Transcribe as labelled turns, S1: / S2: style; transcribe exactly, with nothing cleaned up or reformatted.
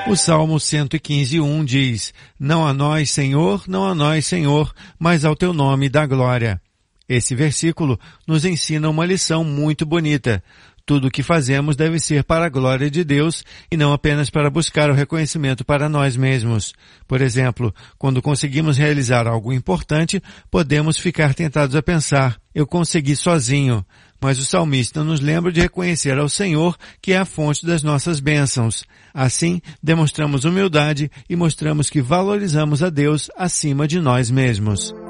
S1: O Salmo cento e quinze, um diz: Não a nós, Senhor, não a nós, Senhor, mas ao teu nome dá glória. Esse versículo nos ensina uma lição muito bonita. Tudo o que fazemos deve ser para a glória de Deus e não apenas para buscar o reconhecimento para nós mesmos. Por exemplo, quando conseguimos realizar algo importante, podemos ficar tentados a pensar: eu consegui sozinho. Mas o salmista nos lembra de reconhecer ao Senhor, que é a fonte das nossas bênçãos. Assim, demonstramos humildade e mostramos que valorizamos a Deus acima de nós mesmos.